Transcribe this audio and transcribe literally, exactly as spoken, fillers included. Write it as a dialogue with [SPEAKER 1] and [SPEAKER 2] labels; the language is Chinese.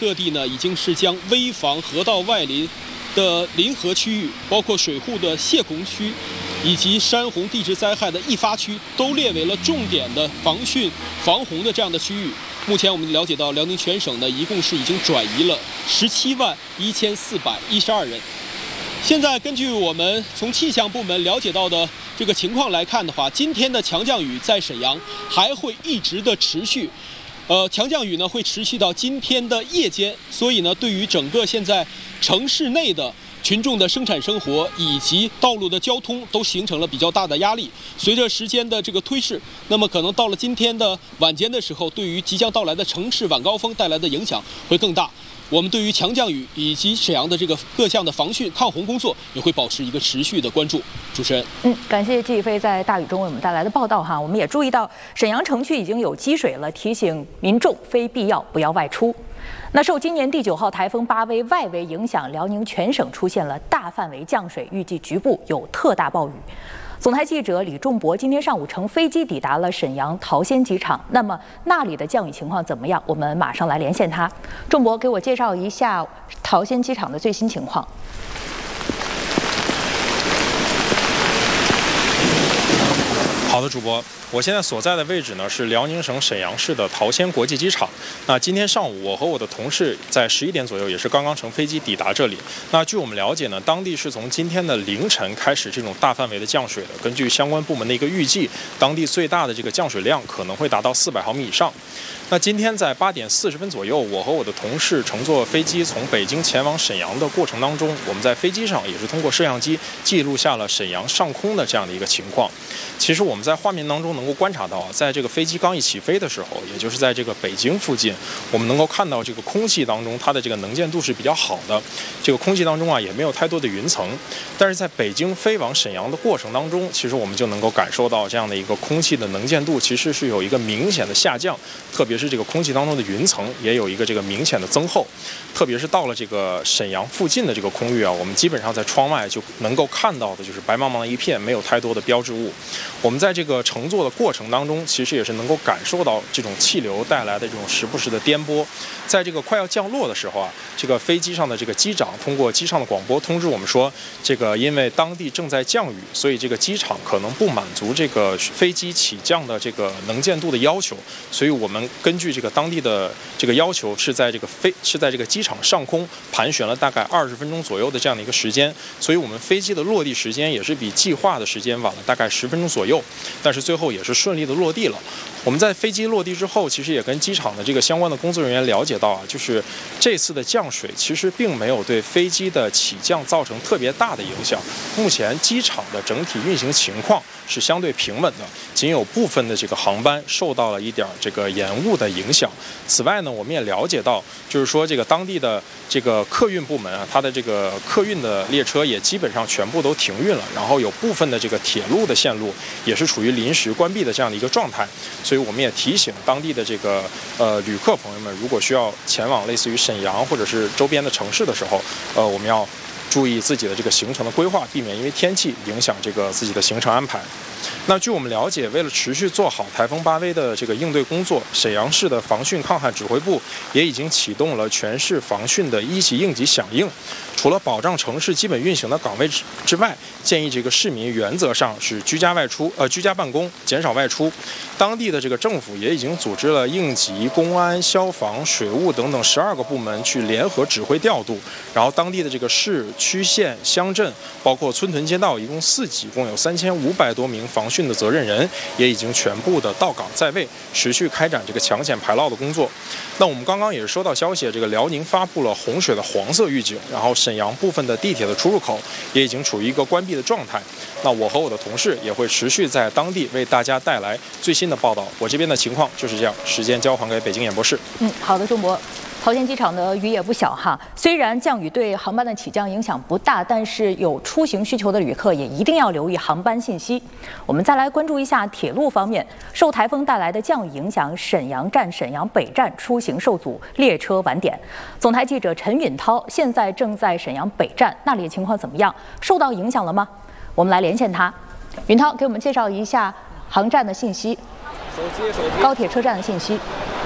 [SPEAKER 1] 各地呢，已经是将危防河道外临的临河区域，包括水库的泄洪区，以及山洪地质灾害的易发区，都列为了重点的防汛防洪的这样的区域。目前我们了解到，辽宁全省呢，一共是已经转移了十七万一千四百一十二人。现在根据我们从气象部门了解到的这个情况来看的话，今天的强降雨在沈阳还会一直的持续，呃，强降雨呢会持续到今天的夜间，所以呢，对于整个现在城市内的群众的生产生活以及道路的交通都形成了比较大的压力。随着时间的这个推逝，那么可能到了今天的晚间的时候，对于即将到来的城市晚高峰带来的影响会更大。我们对于强降雨以及沈阳的这个各项的防汛抗洪工作也会保持一个持续的关注。主持人，
[SPEAKER 2] 嗯，感谢季飞在大雨中为我们带来的报道哈。我们也注意到沈阳城区已经有积水了，提醒民众非必要不要外出。那受今年第九号台风巴威外围影响，辽宁全省出现了大范围降水，预计局部有特大暴雨。总台记者李仲博今天上午乘飞机抵达了沈阳桃仙机场，那么那里的降雨情况怎么样？我们马上来连线他。仲博，给我介绍一下桃仙机场的最新情况。
[SPEAKER 3] 好的，主播，我现在所在的位置呢是辽宁省沈阳市的桃仙国际机场。那今天上午，我和我的同事在十一点左右，也是刚刚乘飞机抵达这里。那据我们了解呢，当地是从今天的凌晨开始这种大范围的降水的。根据相关部门的一个预计，当地最大的这个降水量可能会达到四百毫米以上。那今天在八点四十分左右，我和我的同事乘坐飞机从北京前往沈阳的过程当中，我们在飞机上也是通过摄像机记录下了沈阳上空的这样的一个情况。其实我们在画面当中能够观察到啊，在这个飞机刚一起飞的时候，也就是在这个北京附近，我们能够看到这个空气当中它的这个能见度是比较好的，这个空气当中啊也没有太多的云层。但是在北京飞往沈阳的过程当中，其实我们就能够感受到这样的一个空气的能见度其实是有一个明显的下降，特别是这个空气当中的云层也有一个这个明显的增厚。特别是到了这个沈阳附近的这个空域啊，我们基本上在窗外就能够看到的就是白茫茫的一片，没有太多的标志物。我们在这个乘坐的过程当中，其实也是能够感受到这种气流带来的这种时不时的颠簸。在这个快要降落的时候啊，这个飞机上的这个机长通过机上的广播通知我们说，这个因为当地正在降雨，所以这个机场可能不满足这个飞机起降的这个能见度的要求，所以我们根据这个当地的这个要求，是在这个飞是在这个机场上空盘旋了大概二十分钟左右的这样的一个时间，所以我们飞机的落地时间也是比计划的时间晚了大概十分钟左右，但是最后也是顺利的落地了。我们在飞机落地之后，其实也跟机场的这个相关的工作人员了解到啊，就是这次的降水其实并没有对飞机的起降造成特别大的影响。目前机场的整体运行情况是相对平稳的，仅有部分的这个航班受到了一点这个延误的影响。此外呢，我们也了解到，就是说这个当地的这个客运部门啊，它的这个客运的列车也基本上全部都停运了，然后有部分的这个铁路的线路也是处于临时关闭的这样的一个状态。所以我们也提醒当地的这个呃旅客朋友们，如果需要前往类似于沈阳或者是周边的城市的时候，呃，我们要注意自己的这个行程的规划，避免因为天气影响这个自己的行程安排。那据我们了解，为了持续做好台风巴威的这个应对工作，沈阳市的防汛抗旱指挥部也已经启动了全市防汛的一级应急响应。除了保障城市基本运行的岗位之之外，建议这个市民原则上是居家外出，呃，居家办公，减少外出。当地的这个政府也已经组织了应急、公安、消防、水务等等十二个部门去联合指挥调度。然后当地的这个市区县乡镇，包括村屯街道，一共四级，共有三千五百多名防汛的责任人，也已经全部的到岗在位，持续开展这个抢险排涝的工作。那我们刚刚也是收到消息，这个辽宁发布了洪水的黄色预警，然后沈阳部分的地铁的出入口也已经处于一个关闭的状态。那我和我的同事也会持续在当地为大家带来最新的报道。我这边的情况就是这样，时间交还给北京演播室。
[SPEAKER 2] 嗯，好的，仲博。桃仙机场的雨也不小哈，虽然降雨对航班的起降影响不大，但是有出行需求的旅客也一定要留意航班信息。我们再来关注一下铁路方面，受台风带来的降雨影响，沈阳站、沈阳北站出行受阻，列车晚点。总台记者陈允涛现在正在沈阳北站，那里的情况怎么样？受到影响了吗？我们来连线他。允涛给我们介绍一下航站的信息，高铁车站的信息。